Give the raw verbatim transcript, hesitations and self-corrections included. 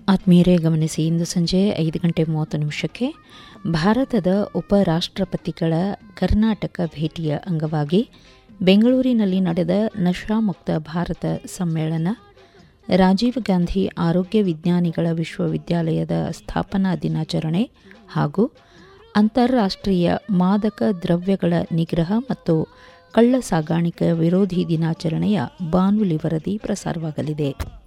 ಆತ್ಮೀಯರೇ ಗಮನಿಸಿ, ಇಂದು ಸಂಜೆ ಐದು ಗಂಟೆ ಮೂವತ್ತು ನಿಮಿಷಕ್ಕೆ ಭಾರತದ ಉಪರಾಷ್ಟ್ರಪತಿಗಳ ಕರ್ನಾಟಕ ಭೇಟಿಯ ಅಂಗವಾಗಿ ಬೆಂಗಳೂರಿನಲ್ಲಿ ನಡೆದ ನಶಾಮುಕ್ತ ಭಾರತ ಸಮ್ಮೇಳನ, ರಾಜೀವ್ ಗಾಂಧಿ ಆರೋಗ್ಯ ವಿಜ್ಞಾನಿಗಳ ವಿಶ್ವವಿದ್ಯಾಲಯದ ಸ್ಥಾಪನಾ ದಿನಾಚರಣೆ ಹಾಗೂ ಅಂತಾರಾಷ್ಟ್ರೀಯ ಮಾದಕ ದ್ರವ್ಯಗಳ ನಿಗ್ರಹ ಮತ್ತು ಕಳ್ಳ ಸಾಗಾಣಿಕೆ ವಿರೋಧಿ ದಿನಾಚರಣೆಯ ಬಾನುಲಿ ವರದಿ ಪ್ರಸಾರವಾಗಲಿದೆ.